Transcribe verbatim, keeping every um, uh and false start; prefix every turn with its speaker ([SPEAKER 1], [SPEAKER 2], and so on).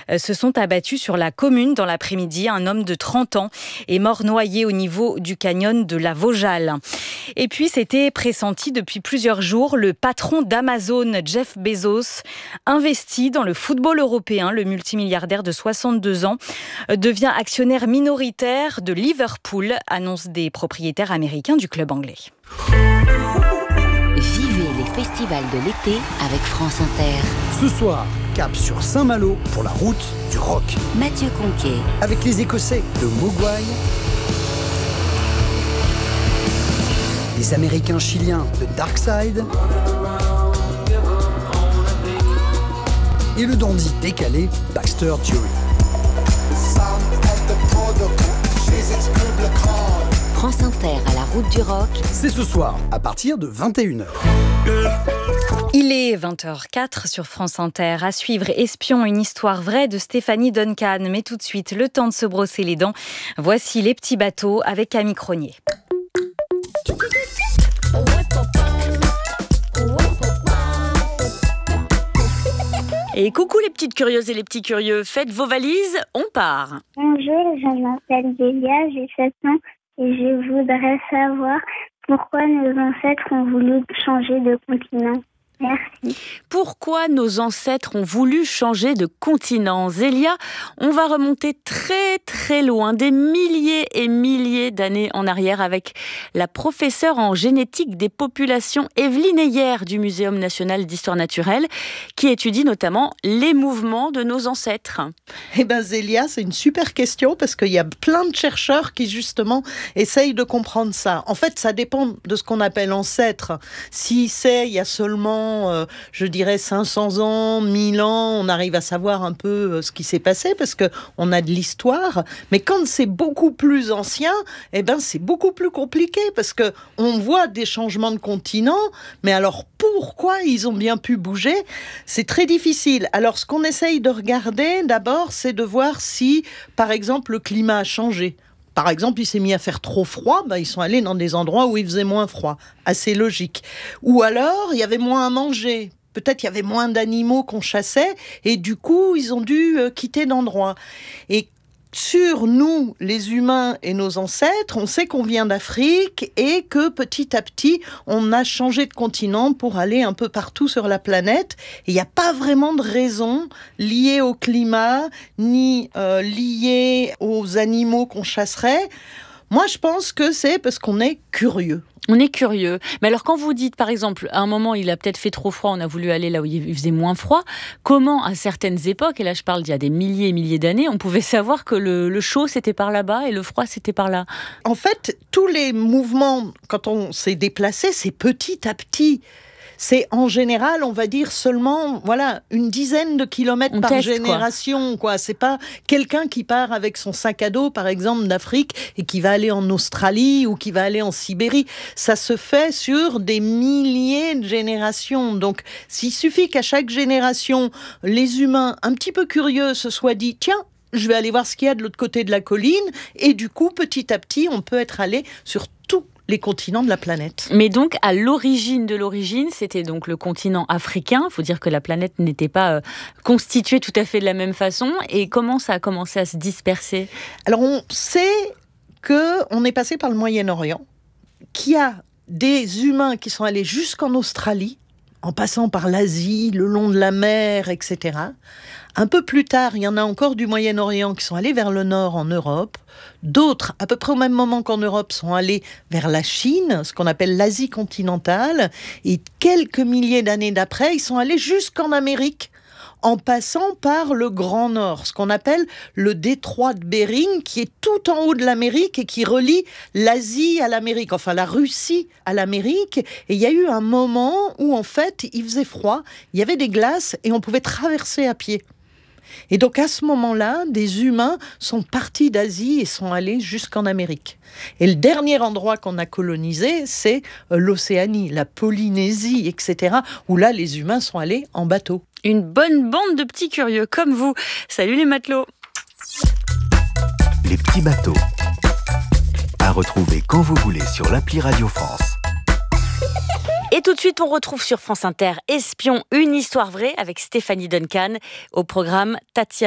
[SPEAKER 1] euh, se sont abattus sur la commune dans l'après-midi. Un homme de trente ans est mort noyé au niveau du canyon de la Vaujale. Et puis, c'était pressenti depuis plusieurs jours. Le patron d'Amazon, Jeff Bezos, investi dans le football européen. Le multimilliardaire de soixante-deux ans devient actionnaire minoritaire de Liverpool, annoncent des propriétaires américains du club anglais.
[SPEAKER 2] Vivez les festivals de l'été avec France Inter.
[SPEAKER 3] Ce soir, cap sur Saint-Malo pour la route du rock.
[SPEAKER 2] Mathieu Conquet.
[SPEAKER 3] Avec les Écossais de Mogwai, les Américains chiliens de Darkside et le dandy décalé Baxter Dury.
[SPEAKER 2] France Inter à la route du rock.
[SPEAKER 3] C'est ce soir à partir de vingt et une heures.
[SPEAKER 1] Il est vingt heures quatre sur France Inter. À suivre Espion, une histoire vraie de Stéphanie Duncan. Mais tout de suite, le temps de se brosser les dents. Voici Les Petits Bateaux avec Camille Cronier. Et coucou les petites curieuses et les petits curieux, faites vos valises, on part.
[SPEAKER 4] Bonjour, je m'appelle Delia, j'ai sept ans et je voudrais savoir pourquoi nos ancêtres ont voulu changer de continent. Merci.
[SPEAKER 1] Pourquoi nos ancêtres ont voulu changer de continent? Zélia, on va remonter très très loin, des milliers et milliers d'années en arrière avec la professeure en génétique des populations Evelyne Heyer du Muséum national d'histoire naturelle qui étudie notamment les mouvements de nos ancêtres.
[SPEAKER 5] Eh bien Zélia, c'est une super question parce qu'il y a plein de chercheurs qui justement essayent de comprendre ça. En fait, ça dépend de ce qu'on appelle ancêtre. Si c'est il y a seulement Euh, je dirais cinq cents ans, mille ans, on arrive à savoir un peu euh, ce qui s'est passé parce qu'on a de l'histoire. Mais quand c'est beaucoup plus ancien, eh ben, c'est beaucoup plus compliqué parce qu'on voit des changements de continent, mais alors pourquoi ils ont bien pu bouger? C'est très difficile. Alors ce qu'on essaye de regarder d'abord, c'est de voir si, par exemple, le climat a changé. Par exemple, il s'est mis à faire trop froid, ben, ils sont allés dans des endroits où il faisait moins froid. Assez logique. Ou alors, il y avait moins à manger. Peut-être il y avait moins d'animaux qu'on chassait et du coup, ils ont dû euh, quitter d'endroit. Et sur nous, les humains et nos ancêtres, on sait qu'on vient d'Afrique et que petit à petit, on a changé de continent pour aller un peu partout sur la planète. Et il n'y a pas vraiment de raison liée au climat, ni euh, liée aux animaux qu'on chasserait. Moi, je pense que c'est parce qu'on est curieux.
[SPEAKER 1] On est curieux. Mais alors, quand vous dites, par exemple, à un moment, il a peut-être fait trop froid, on a voulu aller là où il faisait moins froid, comment, à certaines époques, et là je parle d'il y a des milliers et milliers d'années, on pouvait savoir que le, le chaud, c'était par là-bas et le froid, c'était par là?
[SPEAKER 5] En fait, tous les mouvements, quand on s'est déplacé, c'est petit à petit. C'est en général, on va dire seulement, voilà, une dizaine de kilomètres
[SPEAKER 1] on
[SPEAKER 5] par
[SPEAKER 1] teste,
[SPEAKER 5] génération, quoi. quoi. C'est pas quelqu'un qui part avec son sac à dos, par exemple, d'Afrique et qui va aller en Australie ou qui va aller en Sibérie. Ça se fait sur des milliers de générations. Donc, s'il suffit qu'à chaque génération, les humains un petit peu curieux se soient dit, tiens, je vais aller voir ce qu'il y a de l'autre côté de la colline. Et du coup, petit à petit, on peut être allé sur tout les continents de la planète.
[SPEAKER 1] Mais donc, à l'origine de l'origine, c'était donc le continent africain. Il faut dire que la planète n'était pas euh, constituée tout à fait de la même façon. Et comment ça a commencé à se disperser?
[SPEAKER 5] Alors, on sait qu'on est passé par le Moyen-Orient, qu'il y a des humains qui sont allés jusqu'en Australie, en passant par l'Asie, le long de la mer, et cetera. Un peu plus tard, il y en a encore du Moyen-Orient qui sont allés vers le nord en Europe. D'autres, à peu près au même moment qu'en Europe, sont allés vers la Chine, ce qu'on appelle l'Asie continentale. Et quelques milliers d'années d'après, ils sont allés jusqu'en Amérique, en passant par le Grand Nord, ce qu'on appelle le détroit de Bering, qui est tout en haut de l'Amérique et qui relie l'Asie à l'Amérique, enfin la Russie à l'Amérique. Et il y a eu un moment où, en fait, il faisait froid, il y avait des glaces et on pouvait traverser à pied. Et donc, à ce moment-là, des humains sont partis d'Asie et sont allés jusqu'en Amérique. Et le dernier endroit qu'on a colonisé, c'est l'Océanie, la Polynésie, et cetera, où là, les humains sont allés en bateau.
[SPEAKER 1] Une bonne bande de petits curieux comme vous. Salut les matelots.
[SPEAKER 6] Les petits bateaux. À retrouver quand vous voulez sur l'appli Radio France.
[SPEAKER 1] Et tout de suite, on retrouve sur France Inter Espion, une histoire vraie avec Stéphanie Duncan au programme Tatiana.